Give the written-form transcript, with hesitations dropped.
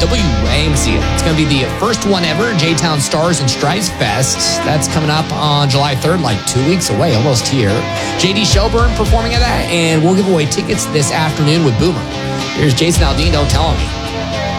WAMC. It's going to be the first one ever, J-Town Stars and Strides Fest. That's coming up on July 3rd, like 2 weeks away, almost here. J.D. Shelburne performing at that, and we'll give away tickets this afternoon with Boomer. Here's Jason Aldean, Don't Tell Me.